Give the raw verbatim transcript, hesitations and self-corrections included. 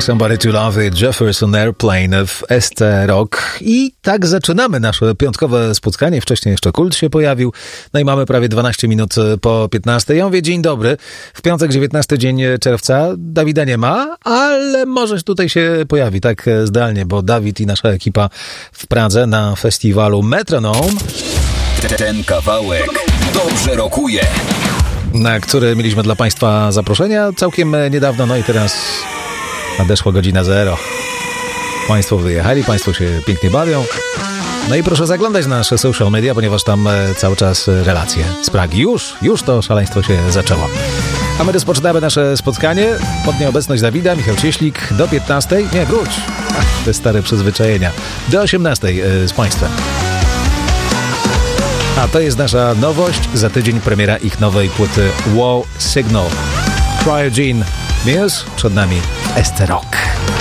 Somebody to Love It, Jefferson Airplane w S T Rock. I tak zaczynamy nasze piątkowe spotkanie. Wcześniej jeszcze Kult się pojawił. No i mamy prawie dwanaście minut po piętnastej. Ja mówię dzień dobry. W piątek, dziewiętnasty dzień czerwca. Dawida nie ma, ale może tutaj się pojawi tak zdalnie, bo Dawid i nasza ekipa w Pradze na festiwalu Metronome. Ten kawałek dobrze rokuje. Na który mieliśmy dla Państwa zaproszenia całkiem niedawno, no i teraz nadeszła godzina zero. Państwo wyjechali, Państwo się pięknie bawią. No i proszę zaglądać na nasze social media, ponieważ tam cały czas relacje z Pragi. Już, już to szaleństwo się zaczęło. A my rozpoczynamy nasze spotkanie pod nieobecność Dawida, Michał Cieślik do piętnastej. Nie, wróć. Ach, te stare przyzwyczajenia. Do osiemnastej z Państwem. A to jest nasza nowość. Za tydzień premiera ich nowej płyty Wow Signal. Cryogen Muse przed nami S T Rock.